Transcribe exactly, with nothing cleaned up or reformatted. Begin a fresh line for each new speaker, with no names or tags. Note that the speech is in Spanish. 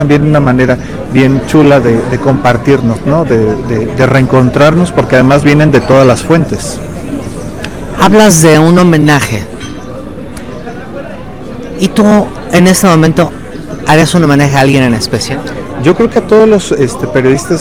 también una manera bien chula de, de compartirnos, ¿no? De, de, de reencontrarnos, porque además vienen de todas las fuentes.
Hablas de un homenaje. ¿Y tú en este momento harías un homenaje a alguien en especial?
Yo creo que a todos los este, periodistas